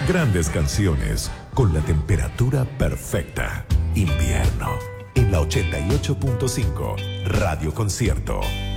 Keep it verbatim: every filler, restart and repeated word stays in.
Grandes canciones con la temperatura perfecta. Invierno en la ochenta y ocho punto cinco Radio Concierto.